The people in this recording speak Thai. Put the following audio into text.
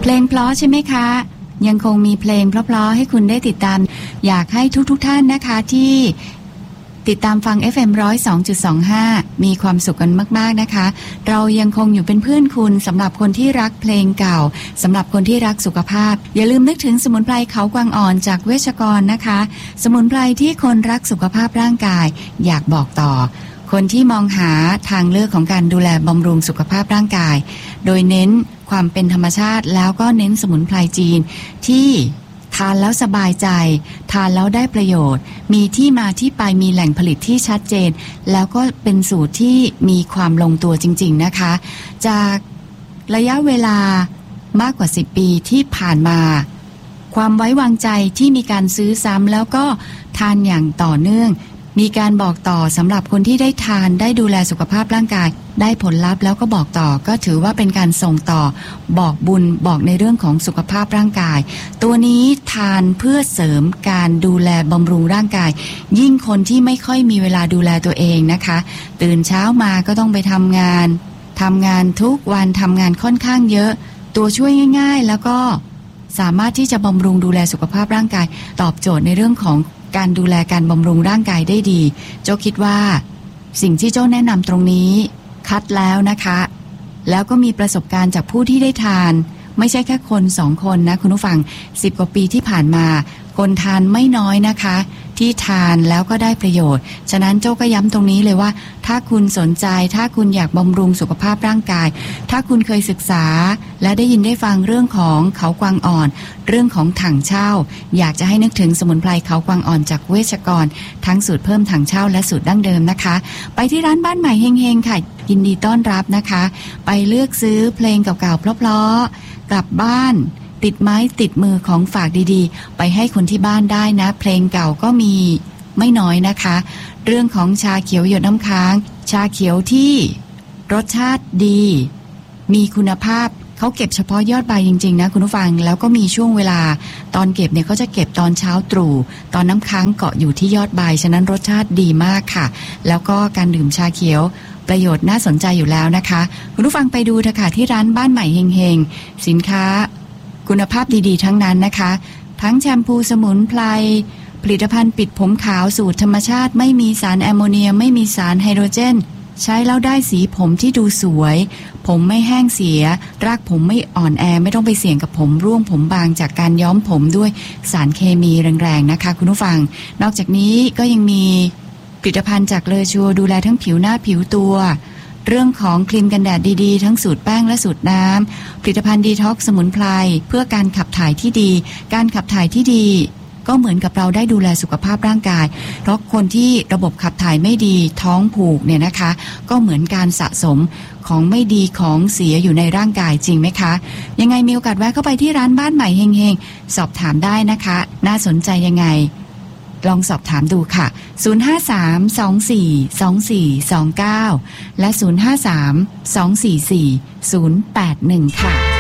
เพลงเพราะใช่ไหมคะยังคงมีเพลงเพราะๆให้คุณได้ติดตามอยากให้ทุกท่านนะคะที่ติดตามฟัง FM 102.25 มีความสุขกันมากๆนะคะเรายังคงอยู่เป็นเพื่อนคุณสำหรับคนที่รักเพลงเก่าสำหรับคนที่รักสุขภาพอย่าลืมนึกถึงสมุนไพรเขากวางอ่อนจากเวชกรนะคะสมุนไพรที่คนรักสุขภาพร่างกายอยากบอกต่อคนที่มองหาทางเลือกของการดูแลบำรุงสุขภาพร่างกายโดยเน้นความเป็นธรรมชาติแล้วก็เน้นสมุนไพรจีนที่ทานแล้วสบายใจทานแล้วได้ประโยชน์มีที่มาที่ไปมีแหล่งผลิตที่ชัดเจนแล้วก็เป็นสูตรที่มีความลงตัวจริงๆนะคะจากระยะเวลามากกว่า10ปีที่ผ่านมาความไว้วางใจที่มีการซื้อซ้ำแล้วก็ทานอย่างต่อเนื่องมีการบอกต่อสำหรับคนที่ได้ทานได้ดูแลสุขภาพร่างกายได้ผลลัพธ์แล้วก็บอกต่อก็ถือว่าเป็นการส่งต่อบอกบุญบอกในเรื่องของสุขภาพร่างกายตัวนี้ทานเพื่อเสริมการดูแลบำรุงร่างกายยิ่งคนที่ไม่ค่อยมีเวลาดูแลตัวเองนะคะตื่นเช้ามาก็ต้องไปทำงานทุกวันทำงานค่อนข้างเยอะตัวช่วยง่ายๆแล้วก็สามารถที่จะบำรุงดูแลสุขภาพร่างกายตอบโจทย์ในเรื่องของการดูแลการบำรุงร่างกายได้ดีโจ้คิดว่าสิ่งที่โจ้แนะนำตรงนี้คัดแล้วนะคะแล้วก็มีประสบการณ์จากผู้ที่ได้ทานไม่ใช่แค่คน2คนนะคุณผู้ฟัง10กว่าปีที่ผ่านมาคนทานไม่น้อยนะคะที่ทานแล้วก็ได้ประโยชน์ฉะนั้นโจ้ก็ย้ำตรงนี้เลยว่าถ้าคุณสนใจถ้าคุณอยากบำรุงสุขภาพร่างกายถ้าคุณเคยศึกษาและได้ยินได้ฟังเรื่องของเขากวางอ่อนเรื่องของถังเช่าอยากจะให้นึกถึงสมุนไพรเขากวางอ่อนจากเวชกรทั้งสูตรเพิ่มถังเช่าและสูตรดั้งเดิมนะคะไปที่ร้านบ้านใหม่เฮงๆค่ะยินดีต้อนรับนะคะไปเลือกซื้อเพลงเก่าๆเพราะๆกลับบ้านติดไม้ติดมือของฝากดีๆไปให้คนที่บ้านได้นะเพลงเก่าก็มีไม่น้อยนะคะเรื่องของชาเขียวหยดน้ำค้างชาเขียวที่รสชาติดีมีคุณภาพเขาเก็บเฉพาะยอดใบจริงๆนะคุณผู้ฟังแล้วก็มีช่วงเวลาตอนเก็บเนี่ยเขาจะเก็บตอนเช้าตรู่ตอนน้ำค้างเกาะอยู่ที่ยอดใบฉะนั้นรสชาติดีมากค่ะแล้วก็การดื่มชาเขียวประโยชน์น่าสนใจอยู่แล้วนะคะคุณผู้ฟังไปดูเถอะค่ะที่ร้านบ้านใหม่เฮงๆสินค้าคุณภาพดีๆทั้งนั้นนะคะทั้งแชมพูสมุนไพรผลิตภัณฑ์ปิดผมขาวสูตรธรรมชาติไม่มีสารแอมโมเนียไม่มีสารไฮโดรเจนใช้แล้วได้สีผมที่ดูสวยผมไม่แห้งเสียรากผมไม่อ่อนแอไม่ต้องไปเสี่ยงกับผมร่วงผมบางจากการย้อมผมด้วยสารเคมีแรงๆนะคะคุณผู้ฟังนอกจากนี้ก็ยังมีผลิตภัณฑ์จากเลอชัวดูแลทั้งผิวหน้าผิวตัวเรื่องของครีมกันแดดดีๆทั้งสูตรแป้งและสูตรน้ำผลิตภัณฑ์ดีท็อกซ์สมุนไพรเพื่อการขับถ่ายที่ดีการขับถ่ายที่ดีก็เหมือนกับเราได้ดูแลสุขภาพร่างกายเพราะคนที่ระบบขับถ่ายไม่ดีท้องผูกเนี่ยนะคะก็เหมือนการสะสมของไม่ดีของเสียอยู่ในร่างกายจริงไหมคะยังไงมีโอกาสแวะเข้าไปที่ร้านบ้านใหม่เฮงๆสอบถามได้นะคะน่าสนใจยังไงลองสอบถามดูค่ะ053-242429และ053-244-081ค่ะ